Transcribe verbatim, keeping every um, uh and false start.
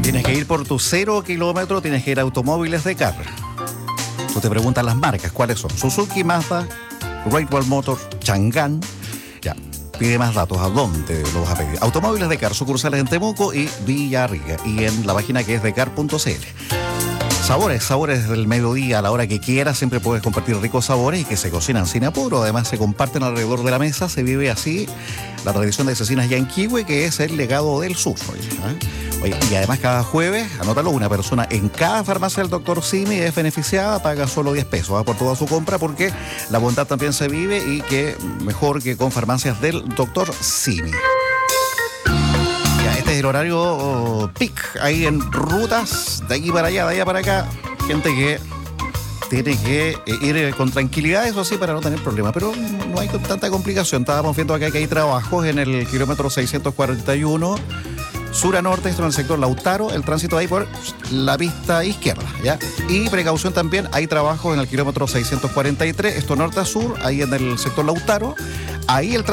Tienes que ir por tu cero kilómetro, tienes que ir a Automóviles de Car. Tú te preguntas las marcas, ¿cuáles son? Suzuki, Mazda, Great Wall Motor, Chang'an. Ya, pide más datos, ¿a dónde lo vas a pedir? Automóviles de Car, sucursales en Temuco y Villarrica, y en la página que es decar punto c l. Sabores, sabores del mediodía, a la hora que quieras, siempre puedes compartir ricos sabores y que se cocinan sin apuro. Además, se comparten alrededor de la mesa, se vive así la tradición de Cecinas Yanquihue, que es el legado del sur. ¿eh? Oye, y además, cada jueves, anótalo, una persona en cada farmacia del doctor Simi es beneficiada, paga solo diez pesos ¿eh? por toda su compra, porque la bondad también se vive y que mejor que con farmacias del doctor Simi. Este es el horario oh, peak, ahí en rutas, de aquí para allá, de allá para acá. Gente que tiene que eh, ir con tranquilidad, eso sí, para no tener problemas. Pero no hay tanta complicación. Estábamos viendo acá que hay trabajos en el kilómetro seiscientos cuarenta y uno, sur a norte, esto en el sector Lautaro, el tránsito ahí por la pista izquierda, ¿ya? Y precaución también, hay trabajos en el kilómetro seiscientos cuarenta y tres, esto norte a sur, ahí en el sector Lautaro. Ahí el